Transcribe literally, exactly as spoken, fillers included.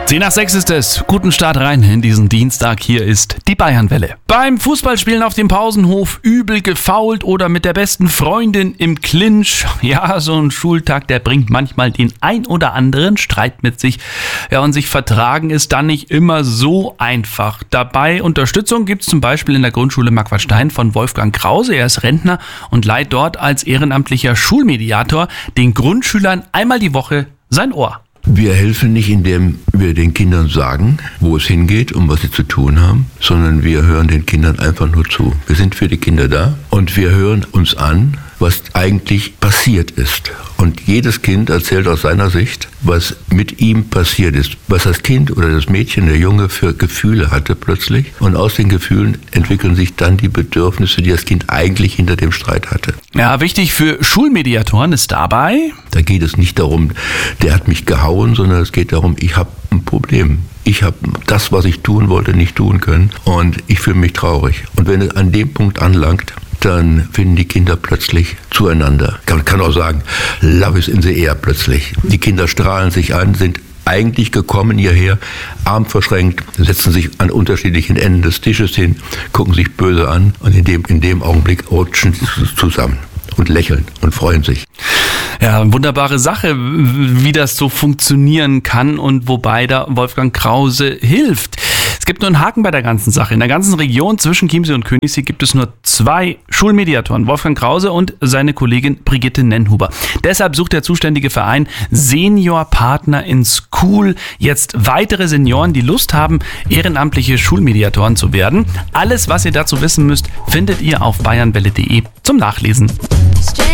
zehn nach sechs ist es. Guten Start rein in diesen Dienstag. Hier ist die Bayernwelle. Beim Fußballspielen auf dem Pausenhof übel gefoult oder mit der besten Freundin im Clinch. Ja, so ein Schultag, der bringt manchmal den ein oder anderen Streit mit sich. Ja, und sich vertragen ist dann nicht immer so einfach. Dabei Unterstützung gibt es zum Beispiel in der Grundschule Marquardstein von Wolfgang Krause. Er ist Rentner und leiht dort als ehrenamtlicher Schulmediator den Grundschülern einmal die Woche sein Ohr. Wir helfen nicht, indem wir den Kindern sagen, wo es hingeht und was sie zu tun haben, sondern wir hören den Kindern einfach nur zu. Wir sind für die Kinder da und wir hören uns an, was eigentlich passiert ist. Und jedes Kind erzählt aus seiner Sicht, was mit ihm passiert ist, was das Kind oder das Mädchen, der Junge für Gefühle hatte plötzlich. Und aus den Gefühlen entwickeln sich dann die Bedürfnisse, die das Kind eigentlich hinter dem Streit hatte. Ja, wichtig für Schulmediatoren ist dabei: Da geht es nicht darum, der hat mich gehauen, sondern es geht darum, ich habe ein Problem. Ich habe das, was ich tun wollte, nicht tun können und ich fühle mich traurig. Und wenn es an dem Punkt anlangt, dann finden die Kinder plötzlich zueinander. Man kann auch sagen, love is in the air plötzlich. Die Kinder strahlen sich an, sind eigentlich gekommen hierher, Arm verschränkt, setzen sich an unterschiedlichen Enden des Tisches hin, gucken sich böse an und in dem, in dem Augenblick rutschen sie zusammen und lächeln und freuen sich. Ja, wunderbare Sache, wie das so funktionieren kann und wobei da Wolfgang Krause hilft. Es gibt nur einen Haken bei der ganzen Sache. In der ganzen Region zwischen Chiemsee und Königssee gibt es nur zwei Schulmediatoren, Wolfgang Krause und seine Kollegin Brigitte Nennhuber. Deshalb sucht der zuständige Verein Senior Partner in School jetzt weitere Senioren, die Lust haben, ehrenamtliche Schulmediatoren zu werden. Alles, was ihr dazu wissen müsst, findet ihr auf bayernwelle punkt de zum Nachlesen.